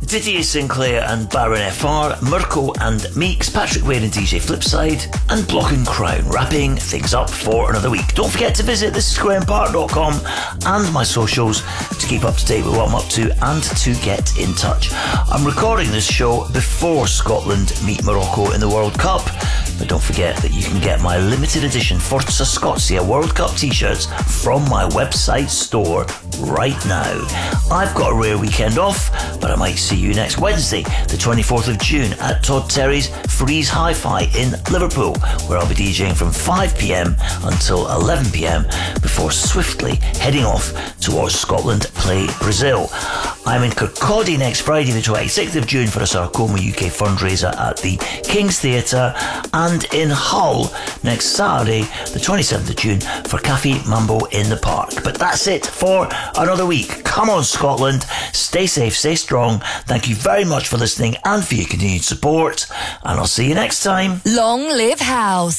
Didier Sinclair and Baron FR, Mirko and Meeks, Patrick Wayne and DJ Flipside, and Block and Crown, wrapping things up for another week. Don't forget to visit thisisgrahampark.com and my socials to keep up to date with what I'm up to and to get in touch. I'm recording this show before Scotland meet Morocco in the World Cup, but don't forget that you can get my limited edition Forza Scotia World Cup t-shirts from my website store right now. I've got a rare weekend off, but I might see you next Wednesday, the 24th of June at Todd Terry's Freeze Hi-Fi in Liverpool, where I'll be DJing from 5pm until 11pm before swiftly heading off towards Scotland play Brazil. I'm in Kirkcaldy next Friday the 26th of June for a Sarcoma UK fundraiser at the King's Theatre, and in Hull next Saturday the 27th of June for Cafe Mambo in the Park. But that's it for another week. Come on Scotland, stay safe, stay strong. Thank you very much for listening and for your continued support, and I'll see you next time. Long live house.